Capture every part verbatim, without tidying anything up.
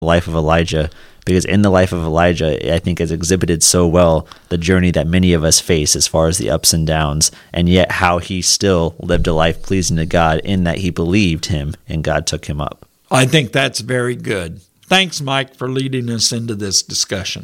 life of Elijah, because in the life of Elijah, I think has exhibited so well the journey that many of us face as far as the ups and downs, and yet how he still lived a life pleasing to God in that he believed him and God took him up. I think that's very good. Thanks, Mike, for leading us into this discussion.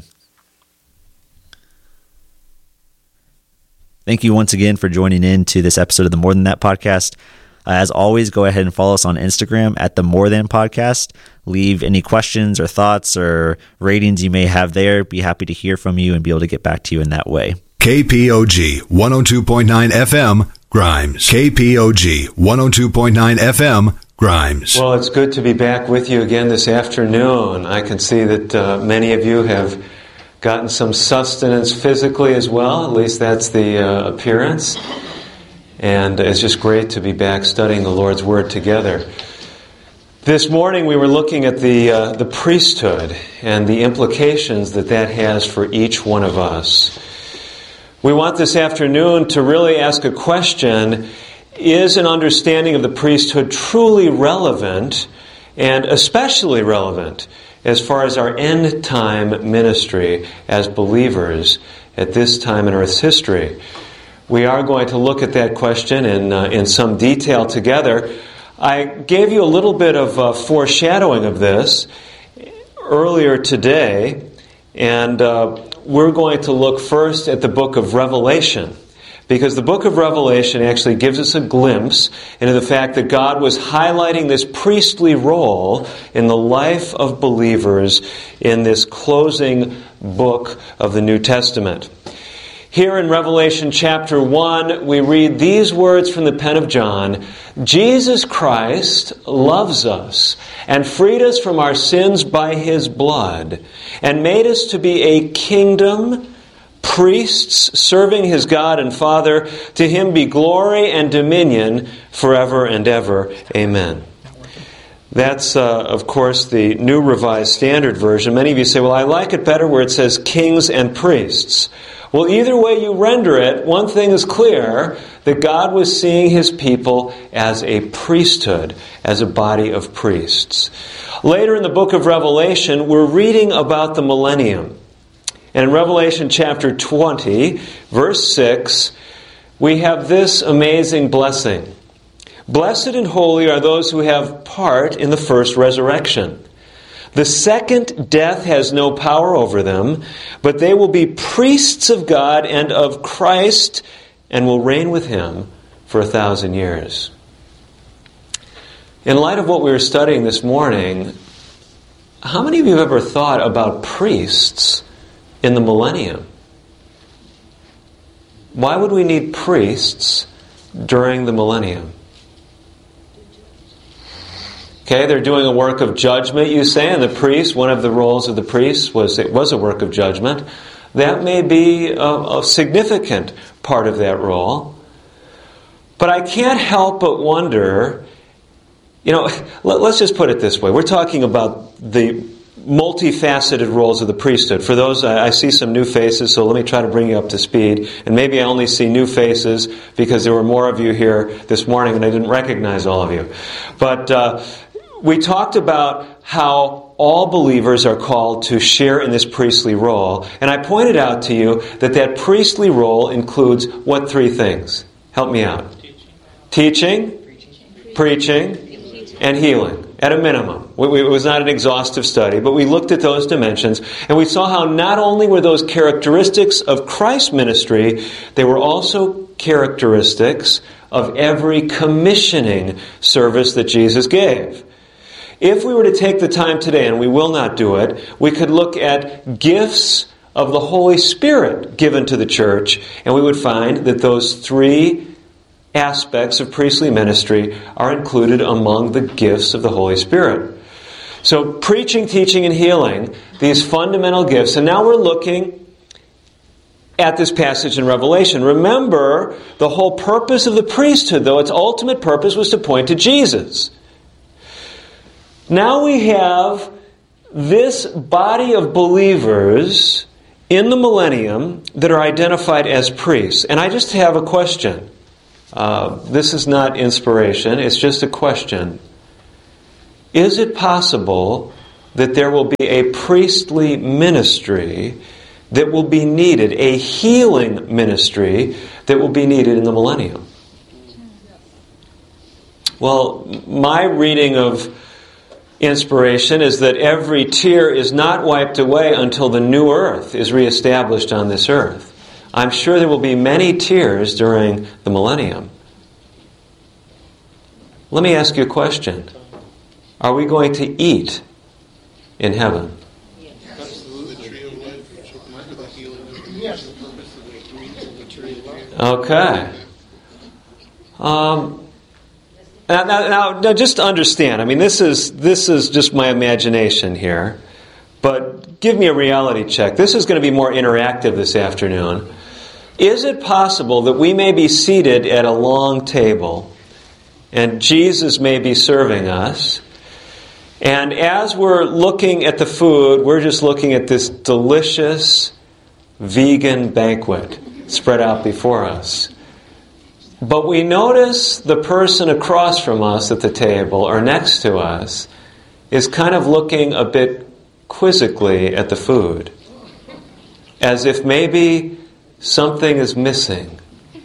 Thank you once again for joining in to this episode of the More Than That podcast. Uh, as always, go ahead and follow us on Instagram at the More Than Podcast. Leave any questions or thoughts or ratings you may have there. Be happy to hear from you and be able to get back to you in that way. K P O G one oh two point nine F M, Grimes. K P O G one oh two point nine F M, Grimes. Well, it's good to be back with you again this afternoon. I can see that uh, many of you have gotten some sustenance physically as well. At least that's the uh, appearance. And it's just great to be back studying the Lord's Word together. This morning we were looking at the uh, the priesthood and the implications that that has for each one of us. We want this afternoon to really ask a question: is an understanding of the priesthood truly relevant, and especially relevant as far as our end time ministry as believers at this time in Earth's history? We are going to look at that question in uh, in some detail together. I gave you a little bit of uh, foreshadowing of this earlier today, and uh, we're going to look first at the book of Revelation, because the book of Revelation actually gives us a glimpse into the fact that God was highlighting this priestly role in the life of believers in this closing book of the New Testament. Here in Revelation chapter one, we read these words from the pen of John: Jesus Christ loves us and freed us from our sins by His blood and made us to be a kingdom, priests serving His God and Father. To Him be glory and dominion forever and ever. Amen. That's, uh, of course, the New Revised Standard Version. Many of you say, well, I like it better where it says kings and priests. Well, either way you render it, one thing is clear, that God was seeing His people as a priesthood, as a body of priests. Later in the book of Revelation, we're reading about the millennium. And in Revelation chapter twenty, verse six, we have this amazing blessing. Blessed and holy are those who have part in the first resurrection. The second death has no power over them, but they will be priests of God and of Christ and will reign with Him for a thousand years. In light of what we were studying this morning, how many of you have ever thought about priests in the millennium? Why would we need priests during the millennium? Okay, they're doing a work of judgment, you say, and the priest, one of the roles of the priest was it was a work of judgment. That may be a, a significant part of that role. But I can't help but wonder, you know, let, let's just put it this way. We're talking about the multifaceted roles of the priesthood. For those, I, I see some new faces, so let me try to bring you up to speed. And maybe I only see new faces because there were more of you here this morning and I didn't recognize all of you. But uh, we talked about how all believers are called to share in this priestly role. And I pointed out to you that that priestly role includes what three things? Help me out. Teaching, Teaching preaching, preaching and healing. At a minimum. It was not an exhaustive study, but we looked at those dimensions, and we saw how not only were those characteristics of Christ's ministry, they were also characteristics of every commissioning service that Jesus gave. If we were to take the time today, and we will not do it, we could look at gifts of the Holy Spirit given to the church, and we would find that those three aspects of priestly ministry are included among the gifts of the Holy Spirit. So preaching, teaching, and healing, these fundamental gifts. And now we're looking at this passage in Revelation. Remember, the whole purpose of the priesthood, though, its ultimate purpose was to point to Jesus. Now we have this body of believers in the millennium that are identified as priests. And I just have a question. Uh, this is not inspiration, it's just a question. Is it possible that there will be a priestly ministry that will be needed, a healing ministry that will be needed in the millennium. Well, my reading of inspiration is that every tear is not wiped away until the new earth is reestablished on this earth. I'm sure there will be many tears during the millennium. Let me ask you a question. Are we going to eat in heaven? Okay. Um, now, now, now, just to understand, I mean, this is this is just my imagination here, but give me a reality check. This is going to be more interactive this afternoon. Is it possible that we may be seated at a long table, and Jesus may be serving us, and as we're looking at the food, we're just looking at this delicious vegan banquet spread out before us. But we notice the person across from us at the table or next to us is kind of looking a bit quizzically at the food, as if maybe something is missing.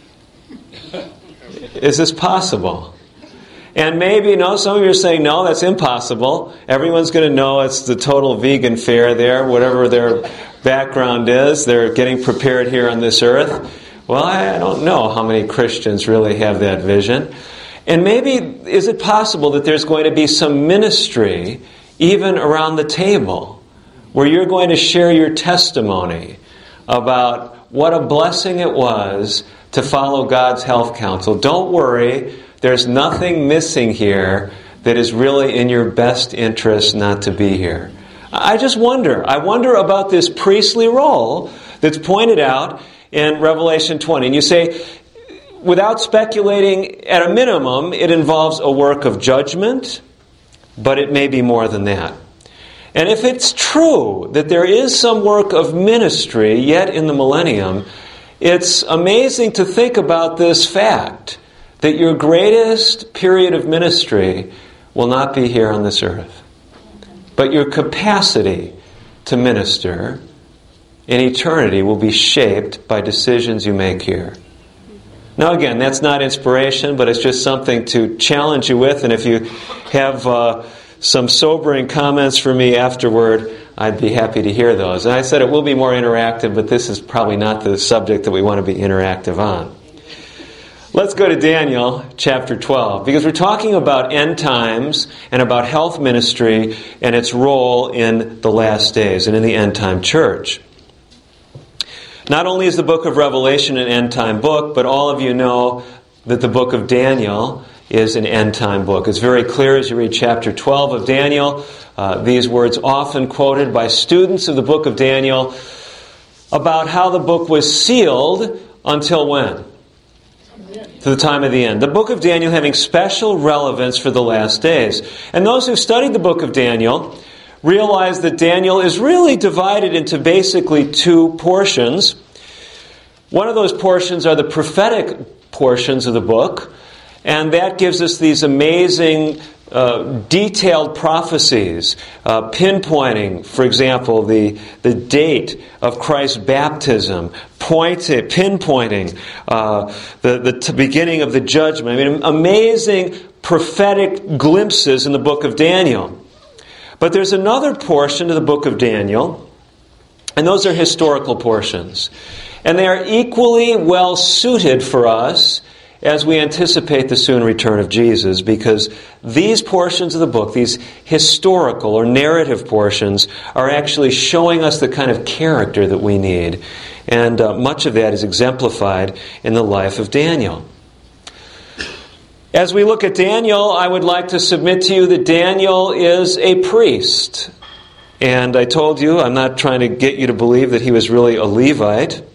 Is this possible? And maybe, no, some of you are saying, no, that's impossible. Everyone's going to know it's the total vegan fare there, whatever their background is. They're getting prepared here on this earth. Well, I don't know how many Christians really have that vision. And maybe, is it possible that there's going to be some ministry even around the table where you're going to share your testimony about what a blessing it was to follow God's health counsel? Don't worry, there's nothing missing here that is really in your best interest not to be here. I just wonder. I wonder about this priestly role that's pointed out in Revelation twenty. And you say, without speculating, at a minimum, it involves a work of judgment, but it may be more than that. And if it's true that there is some work of ministry yet in the millennium, it's amazing to think about this fact, that your greatest period of ministry will not be here on this earth. But your capacity to minister in eternity will be shaped by decisions you make here. Now again, that's not inspiration, but it's just something to challenge you with. And if you have uh, some sobering comments for me afterward, I'd be happy to hear those. And I said it will be more interactive, but this is probably not the subject that we want to be interactive on. Let's go to Daniel chapter twelve, because we're talking about end times and about health ministry and its role in the last days and in the end time church. Not only is the book of Revelation an end time book, but all of you know that the book of Daniel is an end time book. It's very clear as you read chapter twelve of Daniel. Uh, these words often quoted by students of the book of Daniel about how the book was sealed until when? To the time of the end. The book of Daniel having special relevance for the last days. And those who've studied the book of Daniel realize that Daniel is really divided into basically two portions. One of those portions are the prophetic portions of the book, and that gives us these amazing uh, detailed prophecies, uh, pinpointing, for example, the, the date of Christ's baptism, pointed, pinpointing uh, the, the t- beginning of the judgment. I mean, amazing prophetic glimpses in the book of Daniel. But there's another portion of the book of Daniel, and those are historical portions. And they are equally well suited for us as we anticipate the soon return of Jesus, because these portions of the book, these historical or narrative portions, are actually showing us the kind of character that we need. And uh, much of that is exemplified in the life of Daniel. As we look at Daniel, I would like to submit to you that Daniel is a priest. And I told you, I'm not trying to get you to believe that he was really a Levite.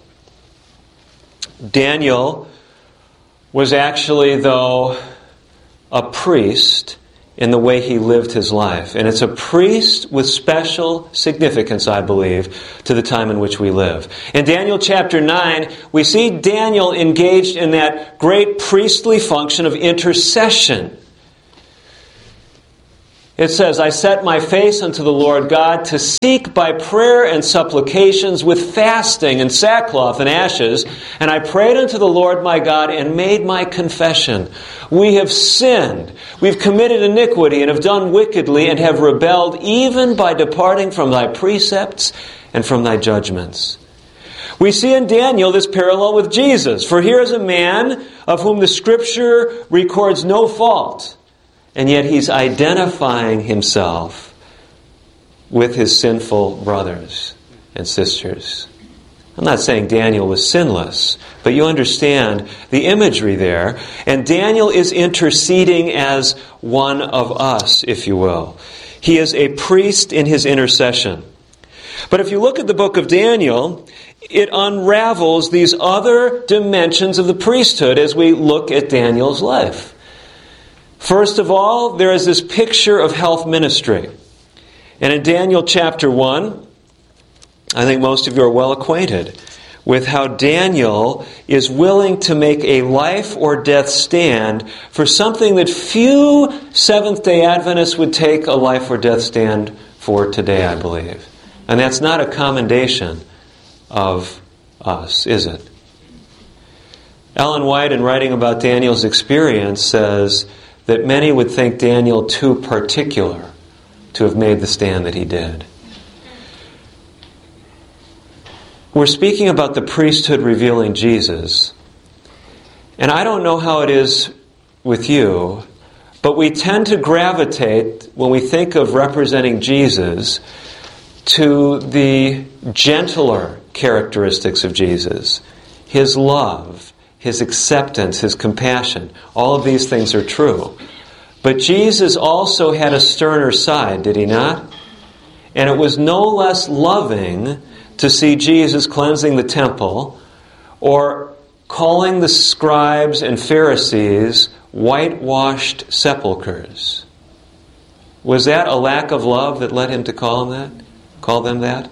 Daniel was actually, though, a priest in the way he lived his life. And it's a priest with special significance, I believe, to the time in which we live. In Daniel chapter nine, we see Daniel engaged in that great priestly function of intercession. It says, I set my face unto the Lord God to seek by prayer and supplications with fasting and sackcloth and ashes. And I prayed unto the Lord my God and made my confession. We have sinned. We've committed iniquity and have done wickedly and have rebelled even by departing from thy precepts and from thy judgments. We see in Daniel this parallel with Jesus. For here is a man of whom the Scripture records no fault. And yet he's identifying himself with his sinful brothers and sisters. I'm not saying Daniel was sinless, but you understand the imagery there. And Daniel is interceding as one of us, if you will. He is a priest in his intercession. But if you look at the book of Daniel, it unravels these other dimensions of the priesthood as we look at Daniel's life. First of all, there is this picture of health ministry. And in Daniel chapter one, I think most of you are well acquainted with how Daniel is willing to make a life or death stand for something that few Seventh-day Adventists would take a life or death stand for today, I believe. And that's not a commendation of us, is it? Ellen White, in writing about Daniel's experience, says that many would think Daniel too particular to have made the stand that he did. We're speaking about the priesthood revealing Jesus. And I don't know how it is with you, but we tend to gravitate, when we think of representing Jesus, to the gentler characteristics of Jesus. His love, His acceptance, His compassion. All of these things are true. But Jesus also had a sterner side, did He not? And it was no less loving to see Jesus cleansing the temple or calling the scribes and Pharisees whitewashed sepulchres. Was that a lack of love that led Him to call them that? Call them that?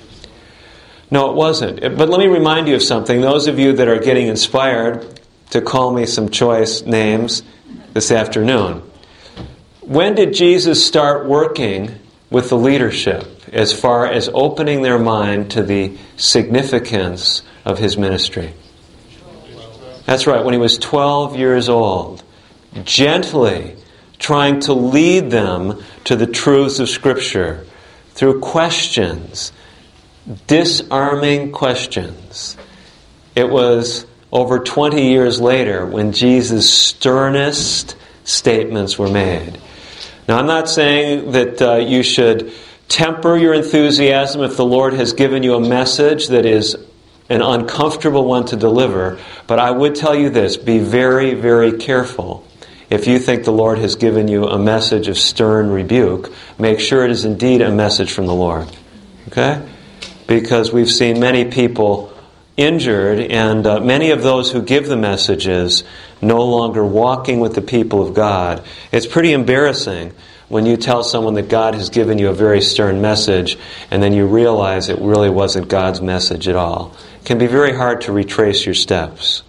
No, it wasn't. But let me remind you of something. Those of you that are getting inspired to call me some choice names this afternoon. When did Jesus start working with the leadership as far as opening their mind to the significance of His ministry? That's right, when He was twelve years old. Gently trying to lead them to the truths of Scripture through questions, disarming questions. It was over twenty years later when Jesus' sternest statements were made. Now, I'm not saying that uh, you should temper your enthusiasm if the Lord has given you a message that is an uncomfortable one to deliver, but I would tell you this: be very, very careful. If you think the Lord has given you a message of stern rebuke, make sure it is indeed a message from the Lord. Okay? Because we've seen many people injured, and uh, many of those who give the messages no longer walking with the people of God. It's pretty embarrassing when you tell someone that God has given you a very stern message, and then you realize it really wasn't God's message at all. It can be very hard to retrace your steps.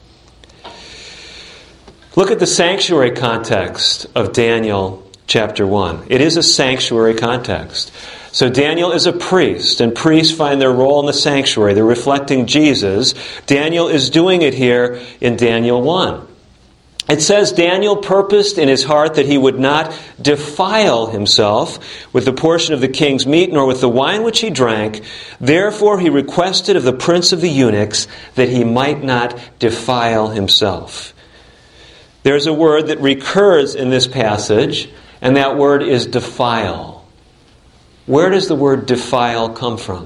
Look at the sanctuary context of Daniel chapter one. It is a sanctuary context. So Daniel is a priest, and priests find their role in the sanctuary. They're reflecting Jesus. Daniel is doing it here in Daniel one. It says Daniel purposed in his heart that he would not defile himself with the portion of the king's meat, nor with the wine which he drank. Therefore he requested of the prince of the eunuchs that he might not defile himself. There's a word that recurs in this passage, and that word is defile. Where does the word defile come from?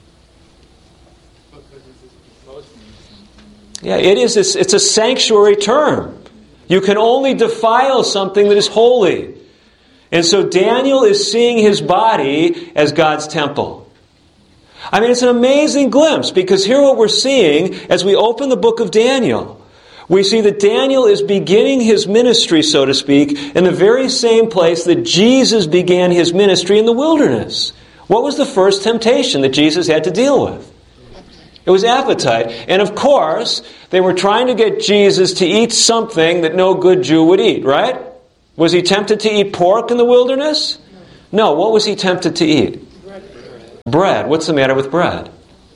Yeah, it is. It's a sanctuary term. You can only defile something that is holy. And so Daniel is seeing his body as God's temple. I mean, it's an amazing glimpse, because here what we're seeing as we open the book of Daniel, we see that Daniel is beginning his ministry, so to speak, in the very same place that Jesus began his ministry in the wilderness. What was the first temptation that Jesus had to deal with? It was appetite. And of course, they were trying to get Jesus to eat something that no good Jew would eat, right? Was he tempted to eat pork in the wilderness? No, what was he tempted to eat? Bread. Bread. What's the matter with bread?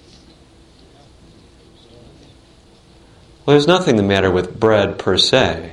Well, there's nothing the matter with bread per se.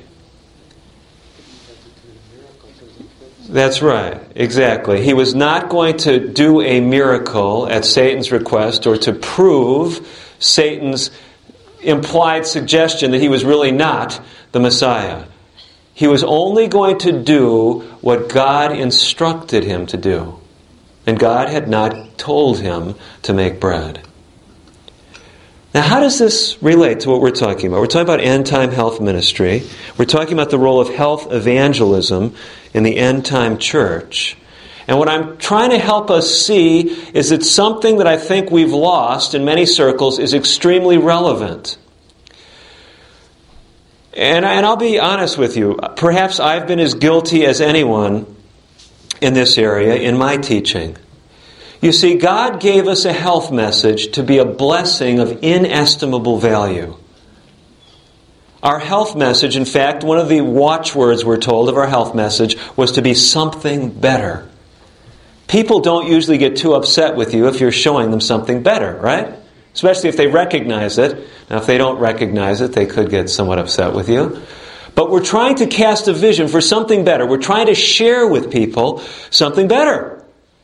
That's right, exactly. He was not going to do a miracle at Satan's request or to prove Satan's implied suggestion that he was really not the Messiah. He was only going to do what God instructed him to do. And God had not told him to make bread. Now, how does this relate to what we're talking about? We're talking about end-time health ministry. We're talking about the role of health evangelism in the end-time church. And what I'm trying to help us see is that something that I think we've lost in many circles is extremely relevant. And, I, and I'll be honest with you. Perhaps I've been as guilty as anyone in this area in my teaching. You see, God gave us a health message to be a blessing of inestimable value. Our health message, in fact, one of the watchwords we're told of our health message was to be something better. People don't usually get too upset with you if you're showing them something better, right? Especially if they recognize it. Now, if they don't recognize it, they could get somewhat upset with you. But we're trying to cast a vision for something better. We're trying to share with people something better.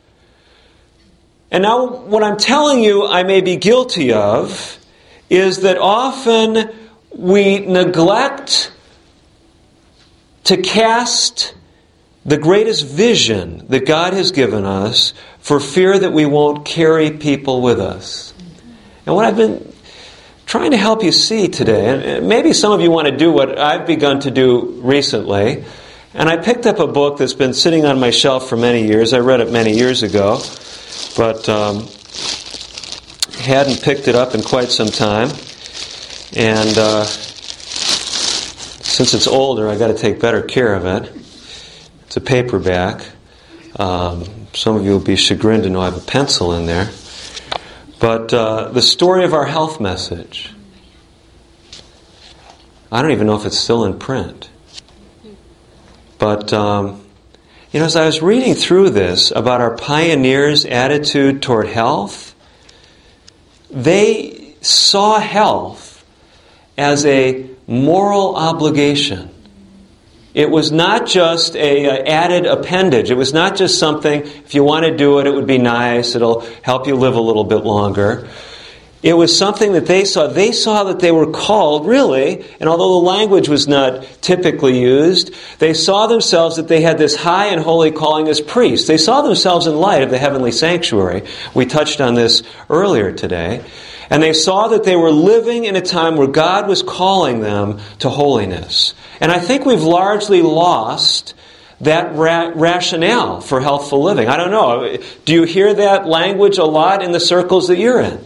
And now, what I'm telling you I may be guilty of is that often we neglect to cast the greatest vision that God has given us for fear that we won't carry people with us. And what I've been trying to help you see today, and maybe some of you want to do what I've begun to do recently, and I picked up a book that's been sitting on my shelf for many years. I read it many years ago, but um, hadn't picked it up in quite some time. And uh, since it's older, I got to take better care of it. It's a paperback. Um, some of you will be chagrined to know I have a pencil in there. But uh, the story of our health message. I don't even know if it's still in print. But, um, you know, as I was reading through this about our pioneers' attitude toward health, they saw health as a moral obligation. It was not just a, a added appendage. It was not just something, if you want to do it, it would be nice. It'll help you live a little bit longer. It was something that they saw. They saw that they were called, really, and although the language was not typically used, they saw themselves that they had this high and holy calling as priests. They saw themselves in light of the heavenly sanctuary. We touched on this earlier today. And they saw that they were living in a time where God was calling them to holiness. And I think we've largely lost that ra- rationale for healthful living. I don't know. Do you hear that language a lot in the circles that you're in?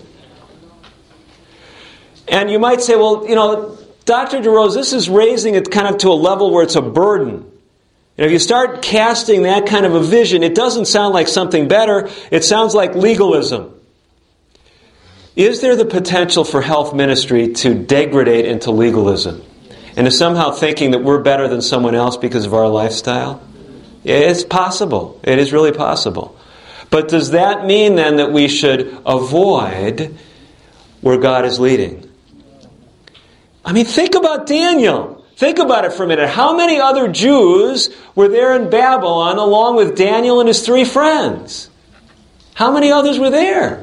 And you might say, well, you know, Doctor DeRose, this is raising it kind of to a level where it's a burden. You know, if you start casting that kind of a vision, it doesn't sound like something better. It sounds like legalism. Is there the potential for health ministry to degrade into legalism? And to somehow thinking that we're better than someone else because of our lifestyle? It's possible. It is really possible. But does that mean then that we should avoid where God is leading? I mean, think about Daniel. Think about it for a minute. How many other Jews were there in Babylon along with Daniel and his three friends? How many others were there?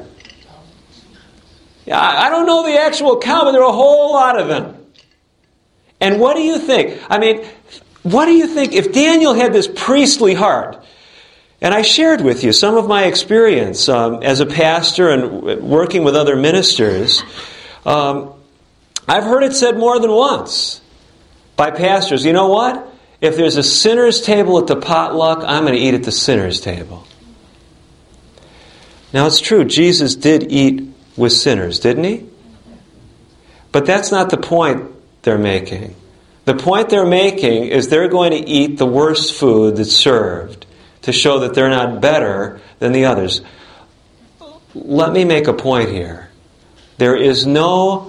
I don't know the actual count, but there are a whole lot of them. And what do you think? I mean, what do you think if Daniel had this priestly heart? And I shared with you some of my experience um, as a pastor and working with other ministers. Um, I've heard it said more than once by pastors, you know what? If there's a sinner's table at the potluck, I'm going to eat at the sinner's table. Now it's true, Jesus did eat with sinners, didn't he? But that's not the point they're making. The point they're making is they're going to eat the worst food that's served to show that they're not better than the others. Let me make a point here. There is no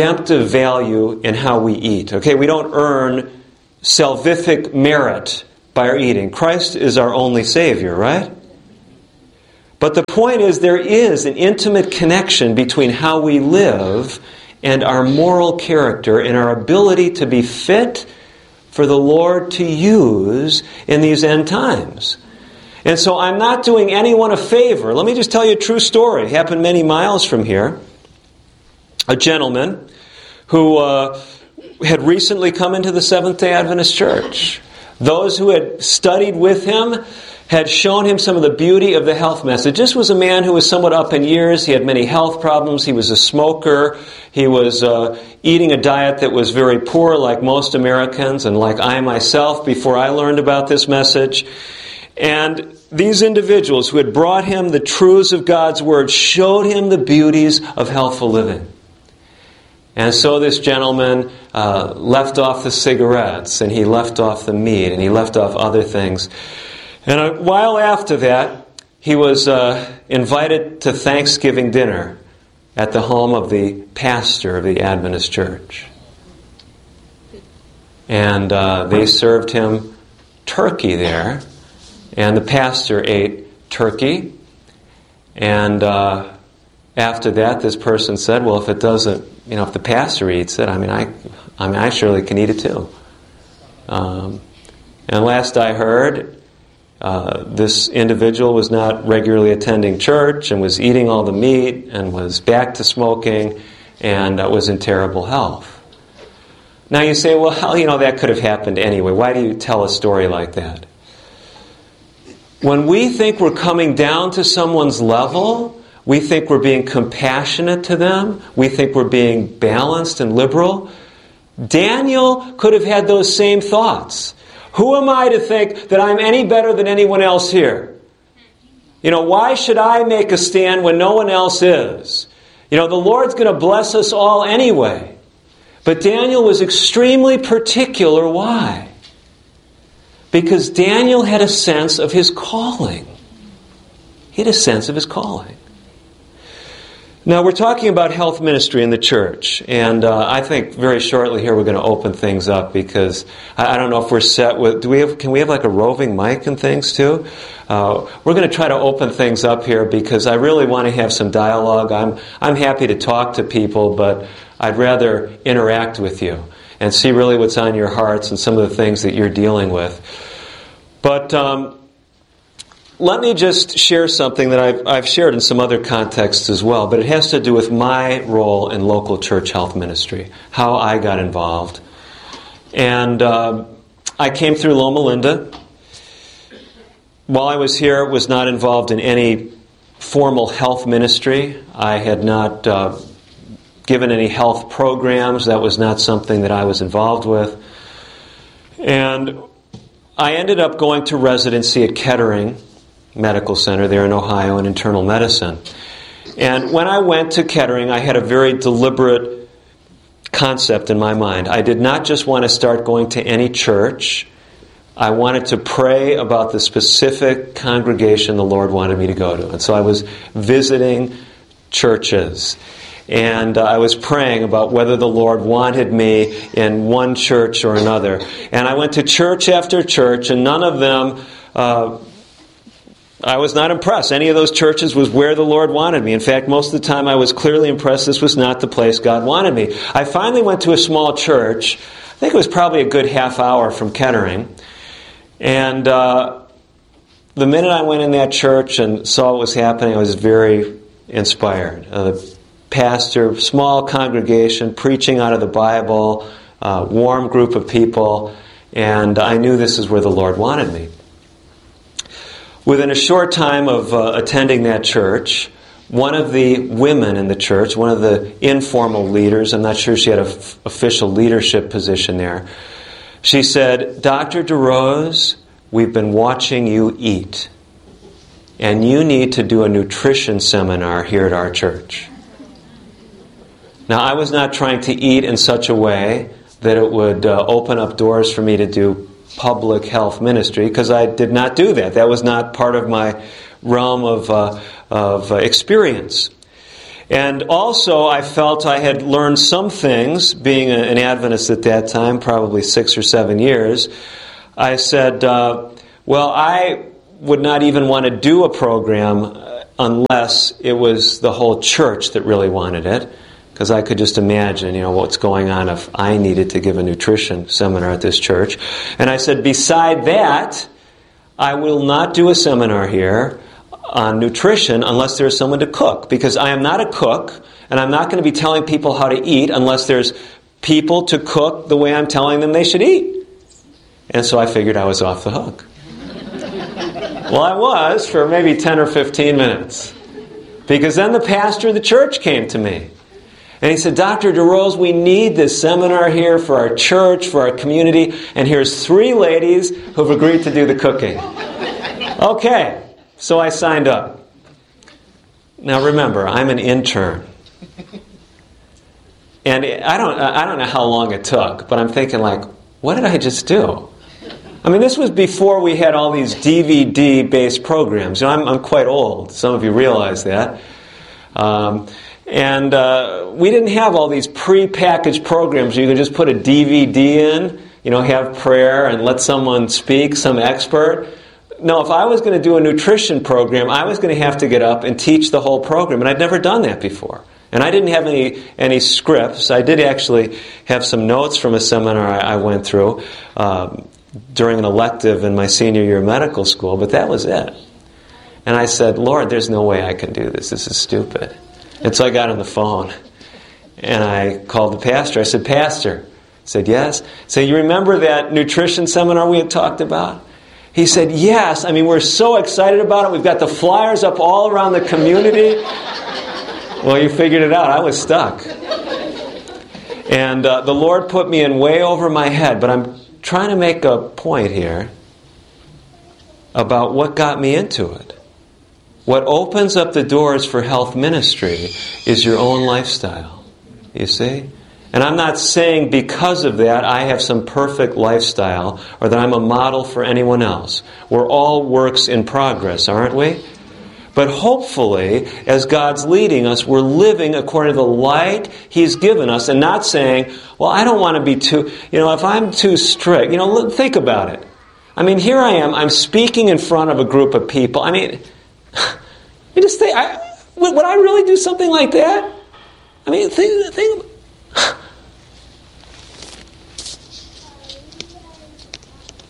redemptive value in how we eat. Okay, we don't earn salvific merit by our eating. Christ is our only Savior, right? But the point is, there is an intimate connection between how we live and our moral character and our ability to be fit for the Lord to use in these end times. And so I'm not doing anyone a favor. Let me just tell you a true story. It happened many miles from here. A gentleman who uh, had recently come into the Seventh-day Adventist Church. Those who had studied with him had shown him some of the beauty of the health message. This was a man who was somewhat up in years. He had many health problems. He was a smoker. He was uh, eating a diet that was very poor, like most Americans, and like I myself before I learned about this message. And these individuals who had brought him the truths of God's Word showed him the beauties of healthful living. And so this gentleman uh, left off the cigarettes, and he left off the meat, and he left off other things. And a while after that, he was uh, invited to Thanksgiving dinner at the home of the pastor of the Adventist Church. And uh, they served him turkey there, and the pastor ate turkey. And uh, after that, this person said, "Well, if it doesn't, you know, if the pastor eats it, I mean, I, I mean, I surely can eat it too." Um, and last I heard, Uh, this individual was not regularly attending church and was eating all the meat and was back to smoking and uh, was in terrible health. Now you say, well, how, you know, that could have happened anyway. Why do you tell a story like that? When we think we're coming down to someone's level, we think we're being compassionate to them, we think we're being balanced and liberal. Daniel could have had those same thoughts. Who am I to think that I'm any better than anyone else here? You know, why should I make a stand when no one else is? You know, the Lord's going to bless us all anyway. But Daniel was extremely particular. Why? Because Daniel had a sense of his calling. He had a sense of his calling. Now, we're talking about health ministry in the church, and uh, I think very shortly here we're going to open things up because I, I don't know if we're set with, do we have, can we have like a roving mic and things too? Uh, we're going to try to open things up here because I really want to have some dialogue. I'm, I'm happy to talk to people, but I'd rather interact with you and see really what's on your hearts and some of the things that you're dealing with. But um, let me just share something that I've, I've shared in some other contexts as well, but it has to do with my role in local church health ministry, how I got involved. And uh, I came through Loma Linda. While I was here, was not involved in any formal health ministry. I had not uh, given any health programs. That was not something that I was involved with. And I ended up going to residency at Kettering Medical Center there in Ohio in internal medicine. And when I went to Kettering, I had a very deliberate concept in my mind. I did not just want to start going to any church. I wanted to pray about the specific congregation the Lord wanted me to go to. And so I was visiting churches. And uh, I was praying about whether the Lord wanted me in one church or another. And I went to church after church, and none of them uh, I was not impressed. Any of those churches was where the Lord wanted me. In fact, most of the time I was clearly impressed this was not the place God wanted me. I finally went to a small church. I think it was probably a good half hour from Kettering. And uh, the minute I went in that church and saw what was happening, I was very inspired. Uh, the pastor, small congregation, preaching out of the Bible, uh, warm group of people, and I knew this is where the Lord wanted me. Within a short time of uh, attending that church, one of the women in the church, one of the informal leaders, I'm not sure she had an f- official leadership position there, she said, "Doctor DeRose, we've been watching you eat, and you need to do a nutrition seminar here at our church." Now, I was not trying to eat in such a way that it would uh, open up doors for me to do public health ministry, because I did not do that. That was not part of my realm of uh, of uh, experience. And also, I felt I had learned some things, being a, an Adventist at that time, probably six or seven years. I said, uh, well, I would not even want to do a program unless it was the whole church that really wanted it, because I could just imagine, you know, what's going on if I needed to give a nutrition seminar at this church. And I said, beside that, I will not do a seminar here on nutrition unless there's someone to cook, because I am not a cook, and I'm not going to be telling people how to eat unless there's people to cook the way I'm telling them they should eat. And so I figured I was off the hook. Well, I was for maybe ten or fifteen minutes. Because then the pastor of the church came to me. And he said, Doctor DeRose, we need this seminar here for our church, for our community. And here's three ladies who've agreed to do the cooking. Okay, so I signed up. Now remember, I'm an intern. And I don't, I don't know how long it took, but I'm thinking like, what did I just do? I mean, this was before we had all these D V D-based programs. You know, I'm, I'm quite old. Some of you realize that. Um, and uh, we didn't have all these pre-packaged programs. You could just put a D V D in, you know, have prayer and let someone speak, some expert. No, if I was going to do a nutrition program, I was going to have to get up and teach the whole program. And I'd never done that before. And I didn't have any, any scripts. I did actually have some notes from a seminar I, I went through um, during an elective in my senior year of medical school, but that was it. And I said, Lord, there's no way I can do this. This is stupid. And so I got on the phone, and I called the pastor. I said, Pastor. He said, yes. So you remember that nutrition seminar we had talked about? He said, yes. I mean, we're so excited about it. We've got the flyers up all around the community. Well, you figured it out. I was stuck. And uh, the Lord put me in way over my head, but I'm trying to make a point here about what got me into it. What opens up the doors for health ministry is your own lifestyle, you see? And I'm not saying because of that I have some perfect lifestyle or that I'm a model for anyone else. We're all works in progress, aren't we? But hopefully, as God's leading us, we're living according to the light He's given us and not saying, well, I don't want to be too, you know, if I'm too strict, you know, think about it. I mean, here I am, I'm speaking in front of a group of people. I mean, you just think, I, would I really do something like that? I mean, think, think